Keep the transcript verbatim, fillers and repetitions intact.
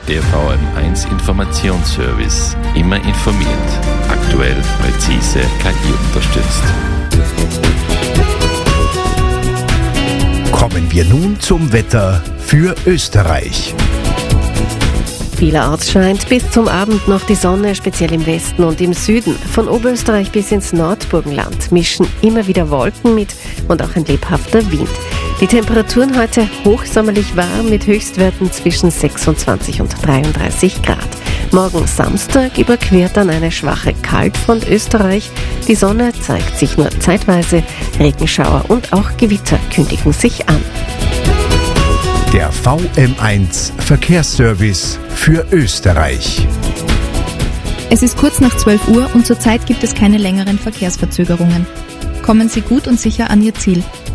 Der V M eins Informationsservice. Immer informiert. Aktuell, präzise, K I unterstützt. Kommen wir nun zum Wetter für Österreich. Vielerorts scheint bis zum Abend noch die Sonne, speziell im Westen und im Süden. Von Oberösterreich bis ins Nordburgenland mischen immer wieder Wolken mit und auch ein lebhafter Wind. Die Temperaturen heute hochsommerlich warm mit Höchstwerten zwischen sechsundzwanzig und dreiunddreißig Grad. Morgen Samstag überquert dann eine schwache Kaltfront Österreich. Die Sonne zeigt sich nur zeitweise, Regenschauer und auch Gewitter kündigen sich an. Der V M eins Verkehrsservice für Österreich. Es ist kurz nach zwölf Uhr und zurzeit gibt es keine längeren Verkehrsverzögerungen. Kommen Sie gut und sicher an Ihr Ziel.